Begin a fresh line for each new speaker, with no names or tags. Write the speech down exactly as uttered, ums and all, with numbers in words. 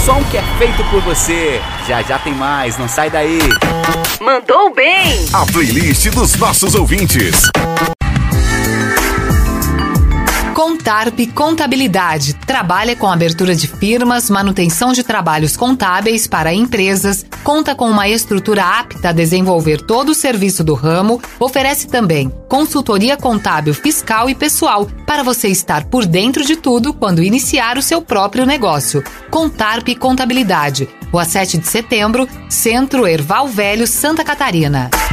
som que é feito por você. Já já tem mais, não sai daí.
Mandou bem!
A playlist dos nossos ouvintes.
Contarp Contabilidade. Trabalha com abertura de firmas, manutenção de trabalhos contábeis para empresas, conta com uma estrutura apta a desenvolver todo o serviço do ramo, oferece também consultoria contábil, fiscal e pessoal para você estar por dentro de tudo quando iniciar o seu próprio negócio. Contarp Contabilidade. Rua sete de setembro, Centro Erval Velho, Santa Catarina.